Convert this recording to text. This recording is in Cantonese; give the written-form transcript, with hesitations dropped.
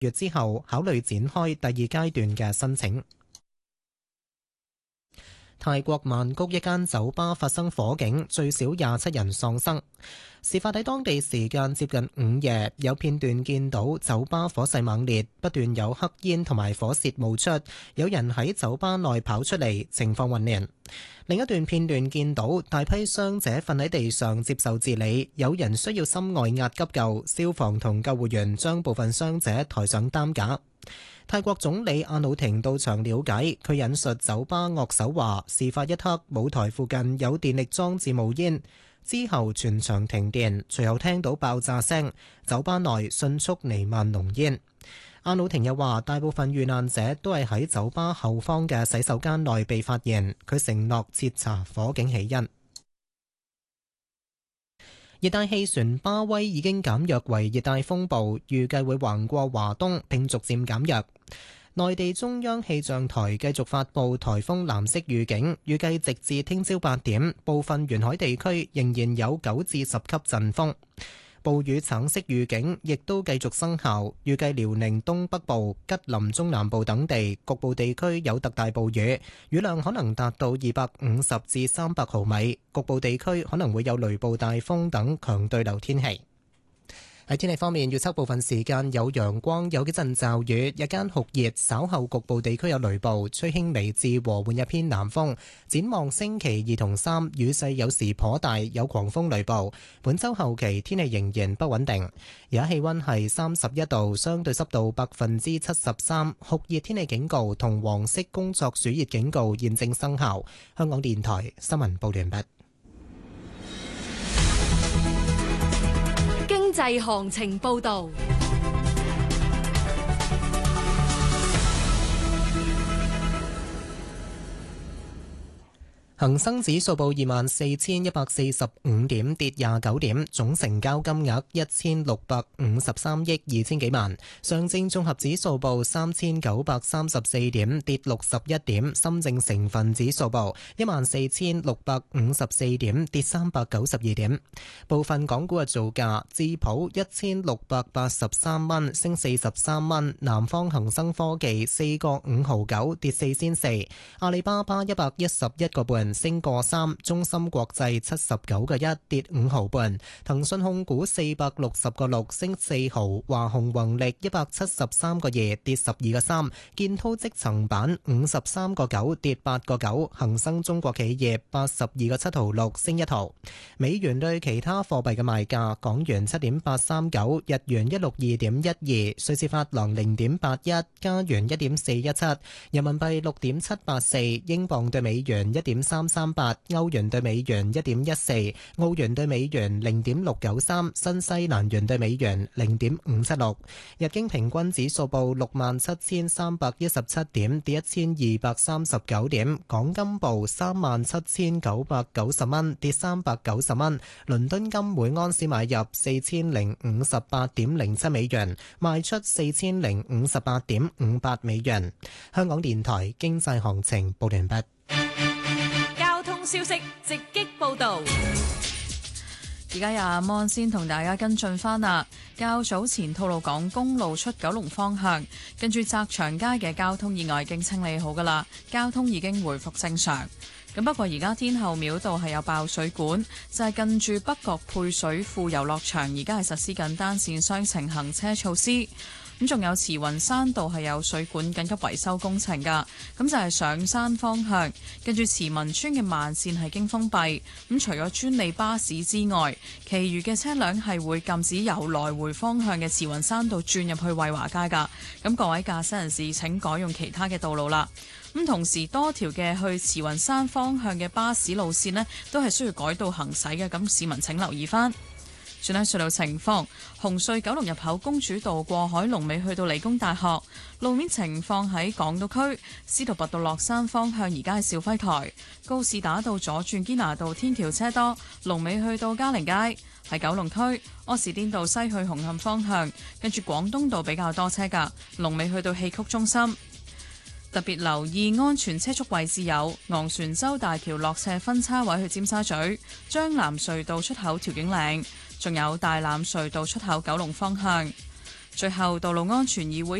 月之後考慮展開第二階段嘅申請。泰國曼谷一間酒吧發生火警，最少27人喪生。事發喺當地時間接近午夜，有片段見到酒吧火勢猛烈，不斷有黑煙同埋火舌冒出，有人喺酒吧內跑出嚟，情況混亂。另一段片段見到大批傷者瞓喺地上接受治理，有人需要心外壓急救，消防同救護員將部分傷者抬上擔架。泰國總理阿努廷到場了解，佢引述酒吧樂手話：事發一刻，舞台附近有電力裝置冒煙，之後全場停電，隨後聽到爆炸聲，酒吧內迅速彌漫濃煙。阿努廷又話，大部分遇難者都係喺酒吧後方嘅洗手間內被發現，佢承諾徹查火警起因。熱帶氣旋巴威已經減弱為熱帶風暴，預計會橫過華東並逐漸減弱。內地中央氣象台繼續發布颱風藍色預警，預計直至聽朝8點，部分沿海地區仍然有9至10級陣風。暴雨橙色預警亦都繼續生效，預計遼寧東北部、吉林中南部等地局部地區有特大暴雨，雨量可能達到250至300毫米，局部地區可能會有雷暴大風等強對流天氣。喺天氣方面，預測部分時間有陽光，有幾陣驟雨，日間酷熱，稍後局部地區有雷暴，吹輕微至和緩一偏南風。展望星期2同3，雨勢有時頗大，有狂風雷暴。本週後期天氣仍然不穩定。而家氣溫係31度，相對濕度73%，酷熱天氣警告同黃色工作暑熱警告現正生效。香港電台新聞報完畢。 經濟行情報導。 恒生指數報24,145點，跌29點，總成交金額1653億2千幾萬。上證綜合指數報3934點，跌61點。深證成分指數報14,654點，跌392點。部分港股嘅造價：智普1683蚊，升43蚊；南方恒生科技4個5毫9，跌4仙4；阿里巴巴111個半，升個3，中芯國際79個1，跌5毫半，騰訊控股460個6，升4毫，華虹宏力173個2，跌12個3，建滔積層板53個9，跌8個9，恒生中國企業82個7毫6，升1毫。美元對其他貨幣嘅賣價：港元7.839，日元162.12，瑞士法郎0.81，加元1.417，人民幣6.784，英鎊對美元1.338，歐元對美元1.14，澳元對美元0.693，新西蘭元對美元0.576。日經平均指數報67,317點，跌1239點。港金報37,990蚊，跌390蚊。倫敦金每安士買入4058.07美元，賣出4058.58美元。香港電台經濟行情報完畢。 交通消息直擊報道。 而家由阿 Mon 先同大家跟進翻啦。較早前吐露港公路出九龍方向，跟住澤祥街嘅交通意外已經清理好噶啦，交通已經回復正常。咁不過而家天后廟道係有爆水管，就係近住北角配水庫遊樂場，而家係實施緊單線雙程行車措施。咁仲有慈雲山道係有水管緊急維修工程㗎，咁就係上山方向，跟住慈文村嘅慢線係經封閉。咁除咗專利巴士之外，其餘嘅車輛係會禁止由來回方向嘅慈雲山道轉入去惠華街㗎。咁各位駕駛人士請改用其他嘅道路啦。咁同時多條嘅去慈雲山方向嘅巴士路線呢，都係需要改道行駛嘅，咁市民請留意返。轉睇隧道情況，紅隧九龍入口公主道過海龍尾去到理工大學。路面情況喺港島區，司徒拔道落山方向而家係肇輝台，告士打道左轉堅拿道天橋車多，龍尾去到嘉寧街。喺九龍區，柯士甸道西去紅磡方向，跟住廣東道比較多車㗎，龍尾去到戲曲中心。特別留意安全車速位置有昂船洲大橋落斜分叉位去尖沙咀、將藍隧道出口調景嶺，仲有大欖隧道出口九龍方向。 最後，道路安全議會